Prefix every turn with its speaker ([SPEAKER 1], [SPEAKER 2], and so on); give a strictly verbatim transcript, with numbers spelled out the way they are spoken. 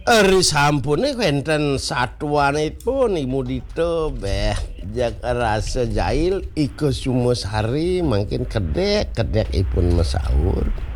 [SPEAKER 1] Eri sampune wonten satuanipun Ibu Dito beh jak rasa jail iko sumo sari mungkin kedek kedek ipun mesaur.